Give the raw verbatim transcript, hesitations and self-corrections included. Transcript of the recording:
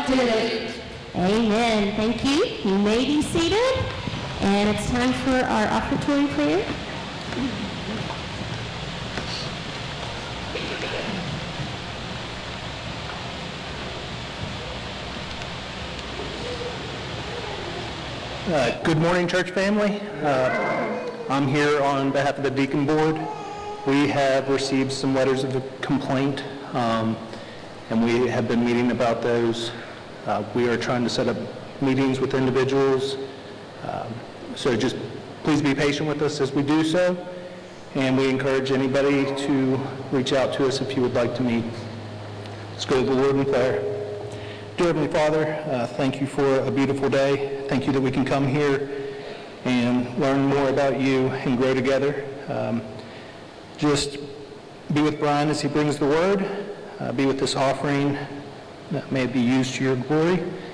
God did it. Amen. Thank you. You may be seated. And it's time for our offertory prayer. Uh, good morning, church family. Uh, I'm here on behalf of the Deacon Board. We have received some letters of complaint, um, and we have been meeting about those. Uh, we are trying to set up meetings with individuals, um, so just please be patient with us as we do so, and we encourage anybody to reach out to us if you would like to meet. Let's go to the Lord in prayer. Dear Heavenly Father, uh, thank you for a beautiful day. Thank you that we can come here and learn more about you and grow together. Um, just be with Brian as he brings the word. Uh, be with this offering. Uh, may it be used to your glory.